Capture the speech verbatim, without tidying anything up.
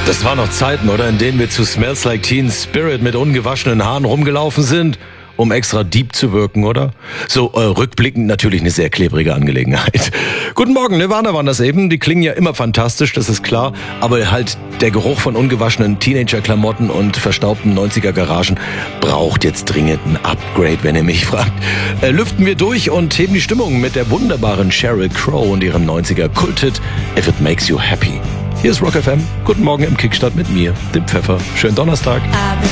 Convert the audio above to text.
Das waren noch Zeiten, oder, in denen wir zu Smells Like Teen Spirit mit ungewaschenen Haaren rumgelaufen sind, um extra deep zu wirken, oder? So, äh, rückblickend natürlich eine sehr klebrige Angelegenheit. Guten Morgen, Nirvana waren das eben. Die klingen ja immer fantastisch, das ist klar. Aber halt der Geruch von ungewaschenen Teenager-Klamotten und verstaubten neunziger-Garagen braucht jetzt dringend ein Upgrade, wenn ihr mich fragt. Äh, lüften wir durch und heben die Stimmung mit der wunderbaren Sheryl Crow und ihrem neunziger-Kulthit If It Makes You Happy. Hier ist Rock F M. Guten Morgen im Kickstart mit mir, dem Pfeffer. Schönen Donnerstag.